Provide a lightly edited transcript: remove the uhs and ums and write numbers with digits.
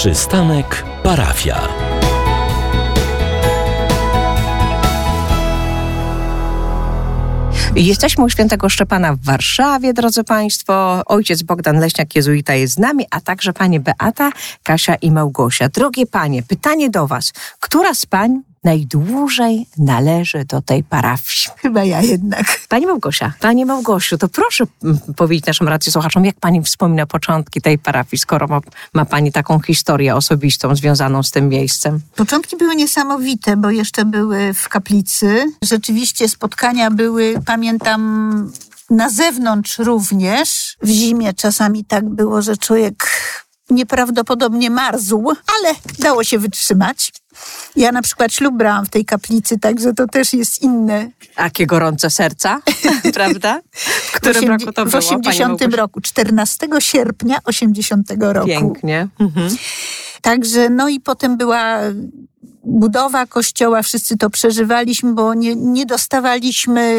Przystanek Parafia. Jesteśmy u Świętego Szczepana w Warszawie, drodzy Państwo. Ojciec Bogdan Leśniak, jezuita, jest z nami, a także panie Beata, Kasia i Małgosia. Drogie panie, pytanie do was. Która z pań najdłużej należy do tej parafii? Chyba ja jednak. Pani Małgosia, Pani Małgosiu, to proszę powiedzieć naszym radiosłuchaczom, jak pani wspomina początki tej parafii, skoro ma pani taką historię osobistą związaną z tym miejscem. Początki były niesamowite, bo jeszcze były w kaplicy. Rzeczywiście spotkania były, pamiętam, na zewnątrz również. W zimie czasami tak było, że człowiek nieprawdopodobnie marzł, ale dało się wytrzymać. Ja na przykład ślub brałam w tej kaplicy, także to też jest inne. Jakie gorące serca, prawda? W którym roku to było? W 80 roku, 14 sierpnia 80 roku. Pięknie. Także no i potem była budowa kościoła, wszyscy to przeżywaliśmy, bo nie dostawaliśmy